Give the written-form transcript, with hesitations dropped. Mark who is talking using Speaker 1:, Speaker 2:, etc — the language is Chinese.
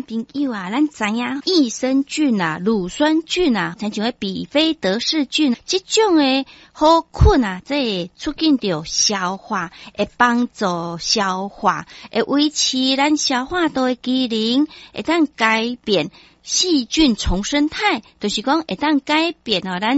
Speaker 1: 朋友啊，咱知影益生菌啊、乳酸菌啊，像像比菲德氏菌，这种的好菌啊，这会促进着消化，会帮助消化，会维持咱消化道的机能，会当改变细菌重生态，就是讲会当改变咱